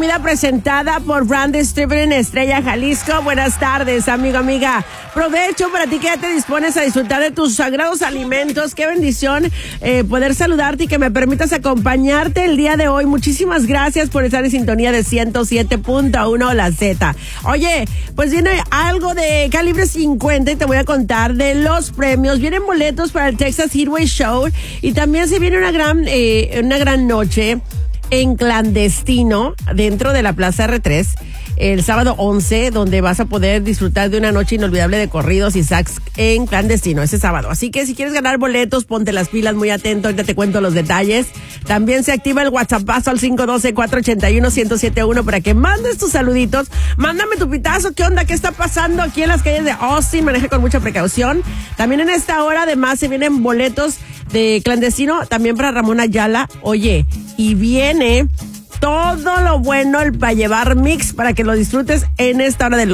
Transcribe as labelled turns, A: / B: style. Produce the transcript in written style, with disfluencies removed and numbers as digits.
A: comida presentada por Brand Distributing en Estrella, Jalisco. Buenas tardes, amigo, amiga. Provecho para ti que ya te dispones a disfrutar de tus sagrados alimentos. Qué bendición poder saludarte y que me permitas acompañarte el día de hoy. Muchísimas gracias por estar en sintonía de 107.1 La Z. Oye, pues viene algo de calibre 50 y te voy a contar de los premios. Vienen boletos para el Texas Heatwave Show y también se viene una gran noche en clandestino dentro de la Plaza R3 el sábado 11, donde vas a poder disfrutar de una noche inolvidable de corridos y sax en clandestino ese sábado. Así que si quieres ganar boletos, ponte las pilas, muy atento, ahorita te cuento los detalles. También se activa el WhatsAppazo al 512-481-1071 para que mandes tus saluditos. Mándame tu pitazo, ¿qué onda? ¿Qué está pasando aquí en las calles de Austin? Maneja con mucha precaución. También en esta hora, además, se vienen boletos de clandestino también para Ramón Ayala. Oye, y viene todo lo bueno, el para llevar mix para que lo disfrutes en esta hora del